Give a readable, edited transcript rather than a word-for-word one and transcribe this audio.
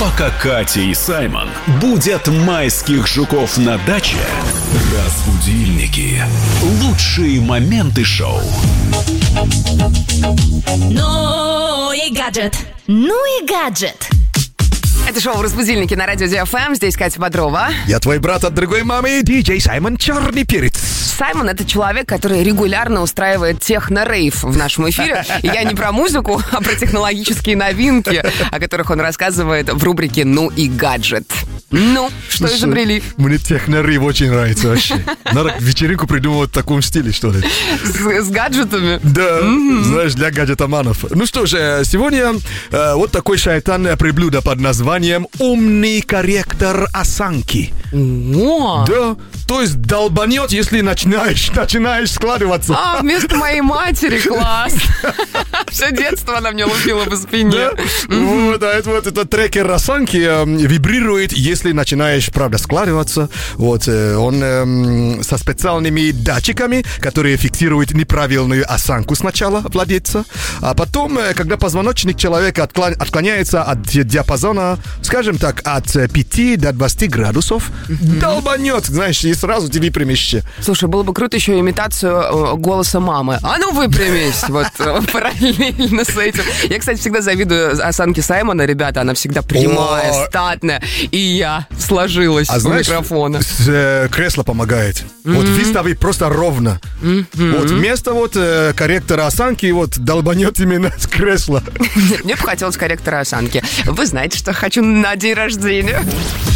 Пока Катя и Саймон будят майских жуков на даче, разбудильники. Лучшие моменты шоу. Ну и гаджет. Это шоу «Разбудильники» на радио ДФМ. Здесь Катя Бодрова. Я твой брат от другой мамы, диджей Саймон Черный Перец. Саймон — это человек, который регулярно устраивает техно-рейв в нашем эфире. И я не про музыку, а про технологические новинки, о которых он рассказывает в рубрике «Ну и гаджет». Ну, что изобрели? Мне техно-рейв очень нравится вообще. Надо вечеринку придумывать в таком стиле, что ли. С гаджетами? Да, знаешь, для гаджетоманов. Ну что же, сегодня вот такой шайтанное приблюдо под названием «Умный корректор осанки». О! Да, то есть долбанет, если начинаешь складываться. А, вместо моей матери, класс. Все детство она мне лупила по спине. Да? Вот этот трекер осанки вибрирует, если начинаешь, правда, складываться. Вот, он со специальными датчиками, которые фиксируют неправильную осанку сначала владельца, а потом, когда позвоночник человека отклоняется от диапазона, скажем так, от 5 до 20 градусов, долбанет, знаешь, и сразу тебе выпрямишься. Слушай, было бы круто еще имитацию голоса мамы. А ну выпрямись! Вот параллельно с этим. Я, кстати, всегда завидую осанке Саймона, ребята. Она всегда прямая, статная. И я сложилась у микрофона. Кресло помогает. Вот выстави просто ровно. Вот вместо корректора осанки долбанет именно с кресла. Мне бы хотелось корректора осанки. Вы знаете, что хочу на день рождения.